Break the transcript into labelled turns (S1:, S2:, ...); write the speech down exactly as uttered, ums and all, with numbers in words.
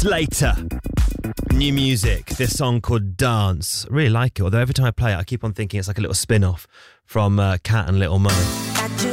S1: Slater. New music. This song called Dance. I really like it, although every time I play it, I keep on thinking it's like a little spin-off from uh, Cat and Little Mo.